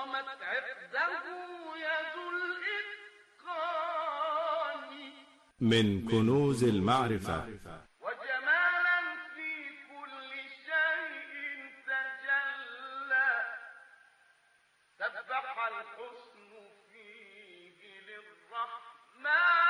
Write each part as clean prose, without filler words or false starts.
قامت عقده يد الإتقان من كنوز المعرفة وجمالا في كل شيء تجلى سبح الحسن فيه للرحمن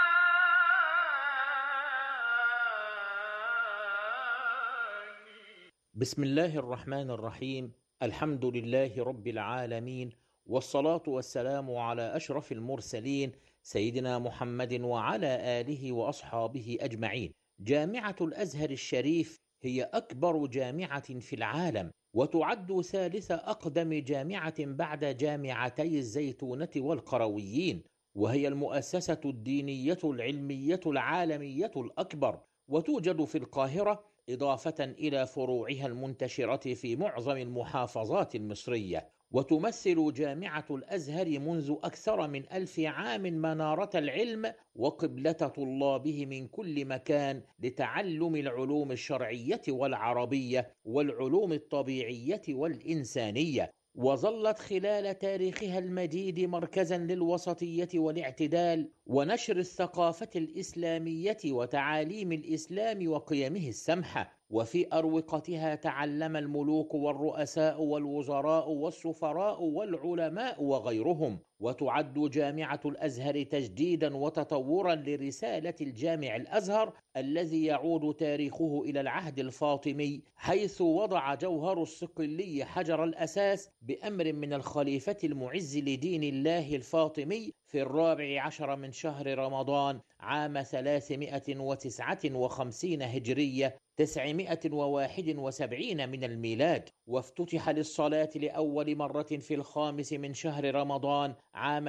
بسم الله الرحمن الرحيم. الحمد لله رب العالمين، والصلاة والسلام على أشرف المرسلين سيدنا محمد وعلى آله وأصحابه أجمعين. جامعة الأزهر الشريف هي أكبر جامعة في العالم، وتعد ثالث أقدم جامعة بعد جامعتي الزيتونة والقرويين، وهي المؤسسة الدينية العلمية العالمية الأكبر، وتوجد في القاهرة إضافة إلى فروعها المنتشرة في معظم المحافظات المصرية. وتمثل جامعة الأزهر منذ أكثر من 1000 عام منارة العلم وقبلة طلابه من كل مكان لتعلم العلوم الشرعية والعربية والعلوم الطبيعية والإنسانية، وظلت خلال تاريخها المديد مركزا للوسطية والاعتدال ونشر الثقافة الإسلامية وتعاليم الإسلام وقيمه السمحة. وفي أروقتها تعلم الملوك والرؤساء والوزراء والسفراء والعلماء وغيرهم. وتعد جامعة الأزهر تجديدا وتطورا لرسالة الجامع الأزهر الذي يعود تاريخه إلى العهد الفاطمي، حيث وضع جوهر الصقلي حجر الأساس بأمر من الخليفة المعز لدين الله الفاطمي في 14 من شهر رمضان عام 359 هجرية 971 من الميلاد، وافتتح للصلاة لأول مرة في 5 من شهر رمضان عام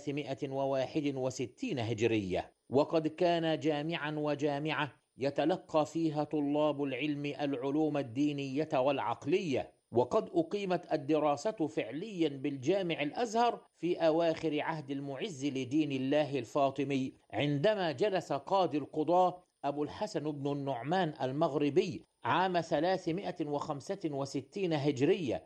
361 هجرية. وقد كان جامعا وجامعة يتلقى فيها طلاب العلم العلوم الدينية والعقلية. وقد أقيمت الدراسة فعليا بالجامع الأزهر في أواخر عهد المعز لدين الله الفاطمي، عندما جلس قاضي القضاة أبو الحسن بن النعمان المغربي عام 365 هجرية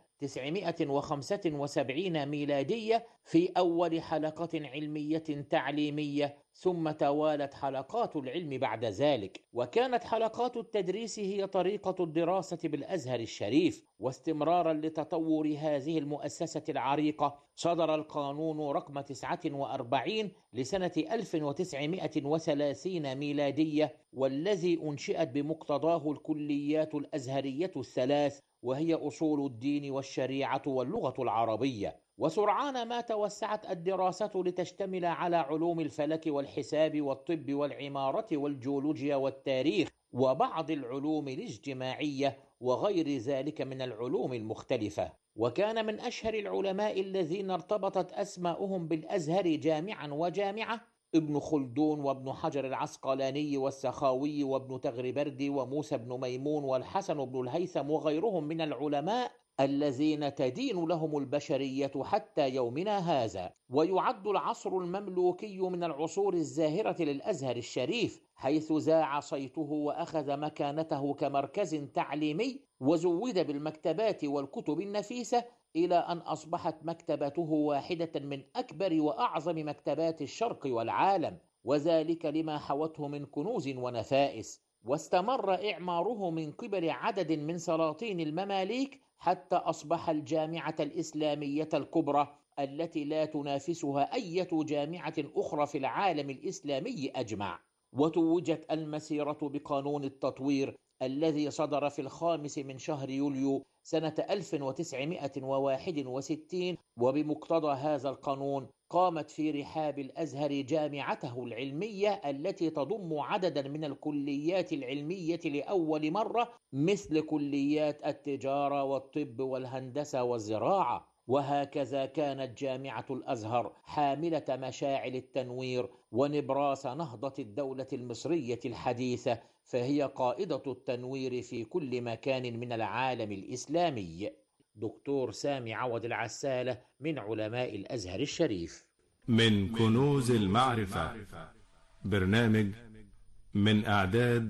975 ميلادية في أول حلقة علمية تعليمية، ثم توالت حلقات العلم بعد ذلك. وكانت حلقات التدريس هي طريقة الدراسة بالأزهر الشريف. واستمرارا لتطور هذه المؤسسة العريقة، صدر القانون رقم 49 لسنة 1930 ميلادية، والذي أنشئت بمقتضاه الكليات الأزهرية الثلاث، وهي أصول الدين والشريعة واللغة العربية. وسرعان ما توسعت الدراسة لتشتمل على علوم الفلك والحساب والطب والعمارة والجيولوجيا والتاريخ وبعض العلوم الاجتماعية وغير ذلك من العلوم المختلفة. وكان من أشهر العلماء الذين ارتبطت أسماؤهم بالأزهر جامعا وجامعة ابن خلدون وابن حجر العسقلاني والسخاوي وابن تغربردي وموسى بن ميمون والحسن بن الهيثم وغيرهم من العلماء الذين تدين لهم البشرية حتى يومنا هذا. ويعد العصر المملوكي من العصور الزاهرة للأزهر الشريف، حيث ذاع صيته وأخذ مكانته كمركز تعليمي، وزود بالمكتبات والكتب النفيسة، إلى أن أصبحت مكتبته واحدة من أكبر وأعظم مكتبات الشرق والعالم، وذلك لما حوته من كنوز ونفائس. واستمر إعماره من قبل عدد من سلاطين المماليك حتى أصبح الجامعة الإسلامية الكبرى التي لا تنافسها أي جامعة أخرى في العالم الإسلامي أجمع. وتوجت المسيرة بقانون التطوير الذي صدر في 5 من شهر يوليو سنة 1961، وبمقتضى هذا القانون قامت في رحاب الأزهر جامعته العلمية التي تضم عددا من الكليات العلمية لأول مرة، مثل كليات التجارة والطب والهندسة والزراعة. وهكذا كانت جامعة الأزهر حاملة مشاعل التنوير ونبراس نهضة الدولة المصرية الحديثة، فهي قائدة التنوير في كل مكان من العالم الإسلامي. دكتور سامي عوض العسالة من علماء الأزهر الشريف. من كنوز المعرفة، برنامج من إعداد